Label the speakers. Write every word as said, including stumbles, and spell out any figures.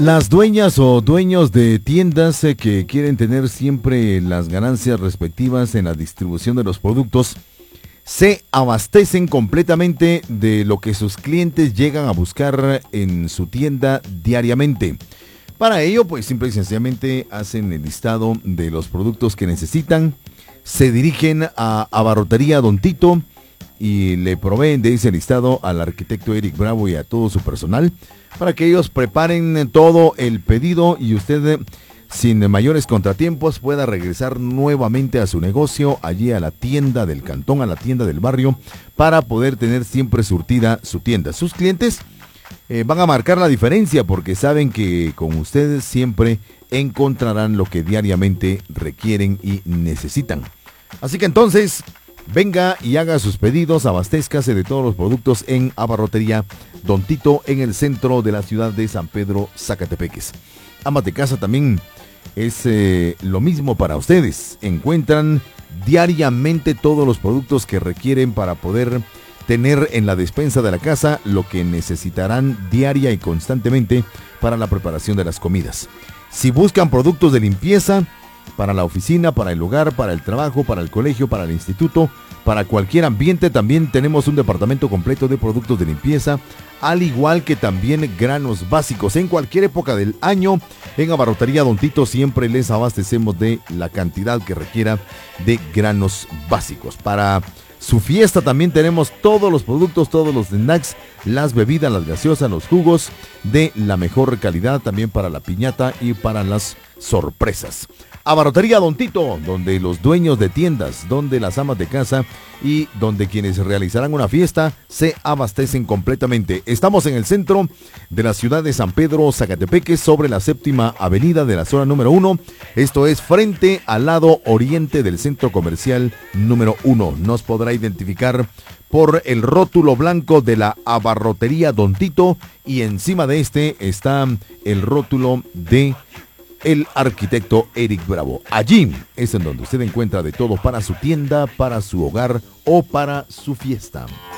Speaker 1: Las dueñas o dueños de tiendas eh, que quieren tener siempre las ganancias respectivas en la distribución de los productos se abastecen completamente de lo que sus clientes llegan a buscar en su tienda diariamente. Para ello, pues simple y sencillamente hacen el listado de los productos que necesitan, se dirigen a Abarrotería Don Tito y le proveen de ese listado al arquitecto Eric Bravo y a todo su personal para que ellos preparen todo el pedido y usted, sin mayores contratiempos, pueda regresar nuevamente a su negocio, allí a la tienda del cantón, a la tienda del barrio, para poder tener siempre surtida su tienda. Sus clientes eh, van a marcar la diferencia porque saben que con ustedes siempre encontrarán lo que diariamente requieren y necesitan. Así que entonces, venga y haga sus pedidos, abastézcase de todos los productos en Abarrotería Don Tito en el centro de la ciudad de San Pedro, Zacatepeques. Amas de casa también es eh, lo mismo para ustedes. Encuentran diariamente todos los productos que requieren para poder tener en la despensa de la casa lo que necesitarán diaria y constantemente para la preparación de las comidas. Si buscan productos de limpieza para la oficina, para el hogar, para el trabajo, para el colegio, para el instituto, para cualquier ambiente, también tenemos un departamento completo de productos de limpieza, al igual que también granos básicos. En cualquier época del año, en Abarrotería Don Tito siempre les abastecemos de la cantidad que requiera de granos básicos. Para su fiesta también tenemos todos los productos, todos los snacks, las bebidas, las gaseosas, los jugos de la mejor calidad, también para la piñata y para las sorpresas. Abarrotería Don Tito, donde los dueños de tiendas, donde las amas de casa y donde quienes realizarán una fiesta se abastecen completamente. Estamos en el centro de la ciudad de San Pedro, Zacatepeques, sobre la séptima avenida de la zona número uno. Esto es frente al lado oriente del centro comercial número uno. Nos podrá identificar por el rótulo blanco de la Abarrotería Don Tito y encima de este está el rótulo de el arquitecto Eric Bravo. Allí es en donde usted encuentra de todo para su tienda, para su hogar o para su fiesta.